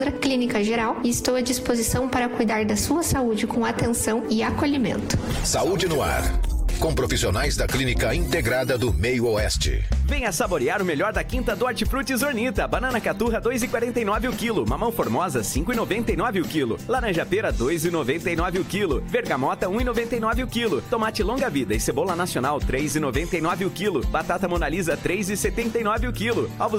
Clínica Geral e estou à disposição para cuidar da sua saúde com atenção e acolhimento. Saúde no ar, com profissionais da Clínica Integrada do Meio Oeste. Venha saborear o melhor da quinta do Hortifruti Zornita. Banana caturra 2,49 o quilo. Mamão formosa 5,99 o quilo. Laranja pera 2,99 o quilo. Bergamota 1,99 o quilo. Tomate longa vida e cebola nacional 3,99 o quilo. Batata Monalisa 3,79 o quilo. Ovos